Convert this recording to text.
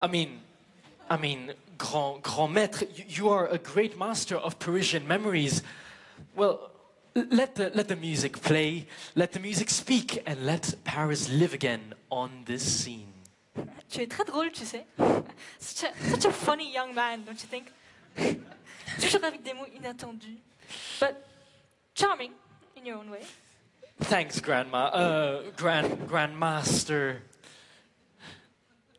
I mean, grand maître, you are a great master of Parisian memories. Well, let the music play, let the music speak, and let Paris live again on this scene. Tu es très drôle, tu sais. Such a funny young man, don't you think? Toujours avec des mots inattendus. But charming in your own way. Thanks, Grandma. Grandmaster.